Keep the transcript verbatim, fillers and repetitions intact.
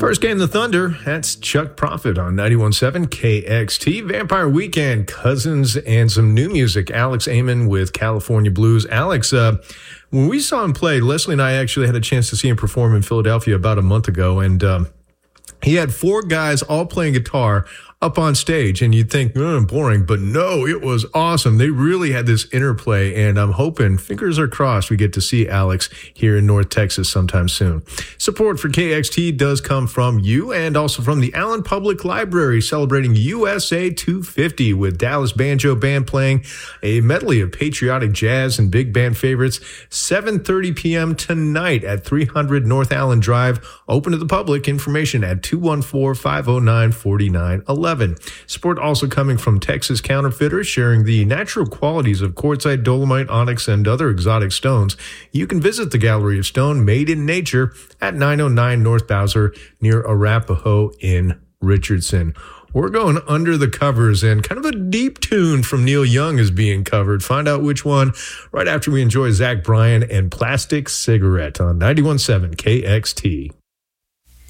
First game, the Thunder. That's Chuck Prophet on ninety-one point seven K X T. Vampire Weekend, Cousins, and some new music. Alex Amon with California Blues. Alex, uh, when we saw him play, Leslie and I actually had a chance to see him perform in Philadelphia about a month ago, and um, he had four guys all playing guitar up on stage, and you'd think, oh, boring, but no, it was awesome. They really had this interplay, and I'm hoping, fingers are crossed, we get to see Alex here in North Texas sometime soon. Support for K X T does come from you and also from the Allen Public Library, celebrating U S A two fifty with Dallas Banjo Band playing a medley of patriotic jazz and big band favorites, seven thirty p.m. tonight at three hundred North Allen Drive. Open to the public. Information at two one four, five oh nine, four nine one one. Support also coming from Texas Counterfeiters, sharing the natural qualities of quartzite, dolomite, onyx, and other exotic stones. You can visit the Gallery of Stone Made in Nature at nine oh nine North Bowser near Arapahoe in Richardson. We're going under the covers, and kind of a deep tune from Neil Young is being covered. Find out which one right after we enjoy Zach Bryan and Plastic Cigarette on ninety-one point seven K X T.